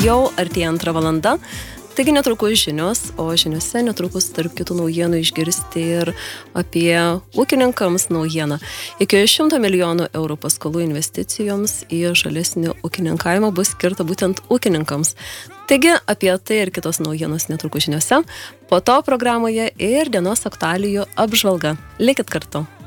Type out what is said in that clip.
jau artėja 2 valanda. Taigi netrukus žinios, o žiniose netrukus tarp kitų naujienų išgirsti ir apie ūkininkams naujieną. Iki 100 milijonų eurų paskolų investicijoms į žalesnį ūkininkavimą bus skirta būtent ūkininkams. Taigi apie tai ir kitos naujienos netrukus žiniose, po to programoje ir dienos aktualijų apžvalga. Likit kartu.